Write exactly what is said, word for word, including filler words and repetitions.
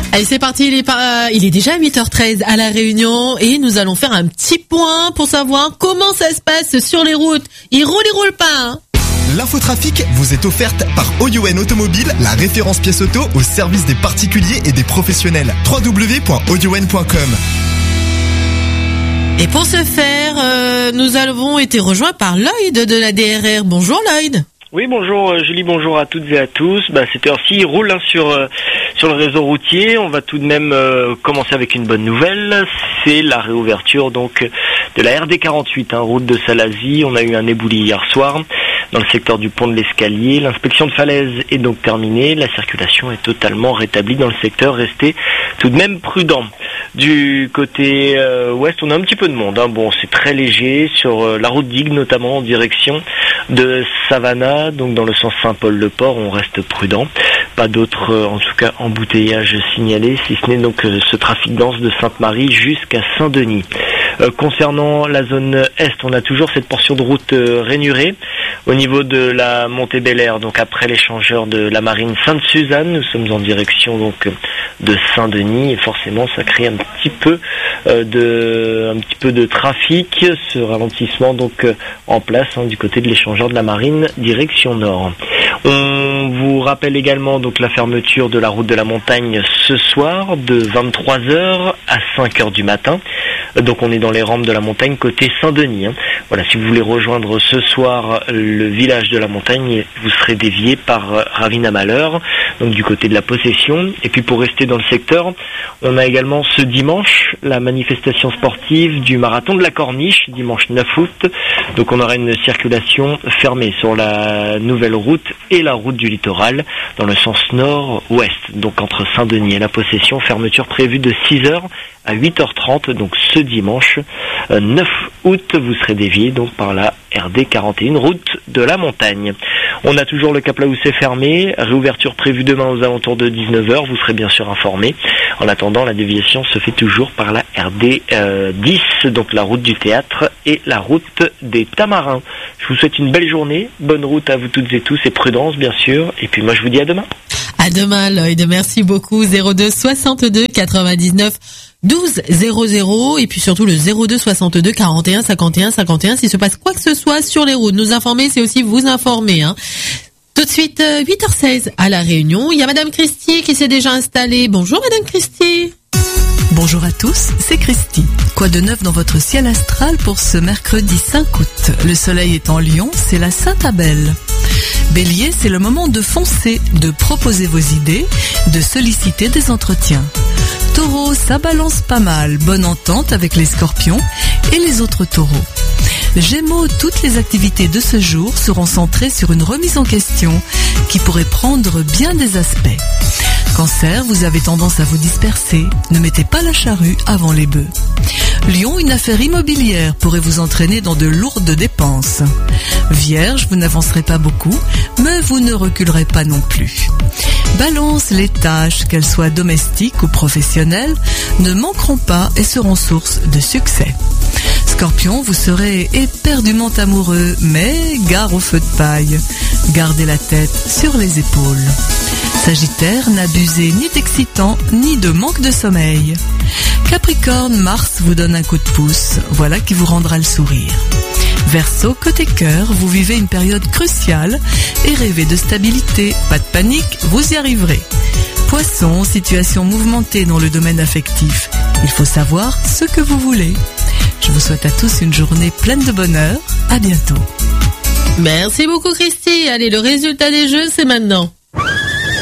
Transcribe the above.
Allez, c'est parti, il est, pas, il est déjà huit heures treize à La Réunion et nous allons faire un petit point pour savoir comment ça se passe sur les routes. Il roule, il roule pas, hein. L'infotrafic vous est offerte par O U N Automobile, la référence pièces auto au service des particuliers et des professionnels. w w w point o u n point com. Et pour ce faire, euh, nous avons été rejoints par Lloyd de la D R R. Bonjour Lloyd. Oui, bonjour Julie, bonjour à toutes et à tous. Bah, cette heure-ci, il roule hein, sur euh, sur le réseau routier. On va tout de même euh, commencer avec une bonne nouvelle. C'est la réouverture donc de la R D quarante-huit, hein, route de Salazie. On a eu un éboulis hier soir dans le secteur du pont de l'Escalier. L'inspection de falaise est donc terminée. La circulation est totalement rétablie dans le secteur. Restez tout de même prudent. Du côté euh, ouest, on a un petit peu de monde. Hein. Bon, c'est très léger sur euh, la route d'Igue, notamment en direction de Savannah, donc dans le sens Saint-Paul-le-Port. On reste prudent. Pas d'autres, euh, en tout cas, embouteillages signalés, si ce n'est donc euh, ce trafic dense de Sainte-Marie jusqu'à Saint-Denis. Euh, concernant la zone est, on a toujours cette portion de route euh, rainurée au niveau de la montée Bel Air, donc après l'échangeur de la marine Sainte-Suzanne. Nous sommes en direction donc de Saint-Denis et forcément ça crée un petit peu euh, de un petit peu de trafic, ce ralentissement donc euh, en place hein, du côté de l'échangeur de la marine direction nord. On vous rappelle également donc la fermeture de la route de la montagne ce soir de vingt-trois heures à cinq heures du matin. Donc on est dans les rampes de la montagne côté Saint-Denis. Hein. Voilà, si vous voulez rejoindre ce soir le village de la montagne, vous serez dévié par Ravina-Malheur, donc du côté de la Possession. Et puis pour rester dans le secteur, on a également ce dimanche la manifestation sportive du marathon de la Corniche, dimanche neuf août. Donc on aura une circulation fermée sur la nouvelle route et la route du littoral dans le sens nord-ouest. Donc entre Saint-Denis et la Possession, fermeture prévue de six heures à huit heures trente, donc ce dimanche neuf août, vous serez dévié donc par la R D quarante et un, route de la montagne. On a toujours le Cap Laoussé fermé, réouverture prévue demain aux alentours de dix-neuf heures, vous serez bien sûr informé. En attendant, la déviation se fait toujours par la R D euh, dix, donc la route du théâtre et la route des Tamarins. Je vous souhaite une belle journée, bonne route à vous toutes et tous et prudence bien sûr, et puis moi je vous dis à demain. À demain Lloyd, merci beaucoup. Zéro deux soixante-deux quatre-vingt-dix-neuf douze zéro zéro et puis surtout le zéro deux soixante-deux quarante et un cinquante et un cinquante et un s'il se passe quoi que ce soit sur les routes. Nous informer, c'est aussi vous informer. Hein. Tout de suite, euh, huit heures seize à La Réunion. Il y a Madame Christie qui s'est déjà installée. Bonjour Madame Christie. Bonjour à tous, c'est Christy. Quoi de neuf dans votre ciel astral pour ce mercredi cinq août? Le soleil est en Lion, c'est la Sainte-Abelle. Bélier, c'est le moment de foncer, de proposer vos idées, de solliciter des entretiens. Taureau, ça balance pas mal, bonne entente avec les scorpions et les autres taureaux. Gémeaux, toutes les activités de ce jour seront centrées sur une remise en question qui pourrait prendre bien des aspects. Cancer, vous avez tendance à vous disperser, ne mettez pas la charrue avant les bœufs. Lion, une affaire immobilière pourrait vous entraîner dans de lourdes dépenses. Vierge, vous n'avancerez pas beaucoup, mais vous ne reculerez pas non plus. Balance, les tâches, qu'elles soient domestiques ou professionnelles, ne manqueront pas et seront source de succès. Scorpion, vous serez éperdument amoureux, mais gare au feu de paille. Gardez la tête sur les épaules. Sagittaire, n'abusez ni d'excitant, ni de manque de sommeil. Capricorne, Mars vous donne un coup de pouce, voilà qui vous rendra le sourire. Verseau, côté cœur, vous vivez une période cruciale et rêvez de stabilité. Pas de panique, vous y arriverez. Poisson, situation mouvementée dans le domaine affectif. Il faut savoir ce que vous voulez. Je vous souhaite à tous une journée pleine de bonheur. À bientôt. Merci beaucoup Christy. Allez, le résultat des jeux, c'est maintenant.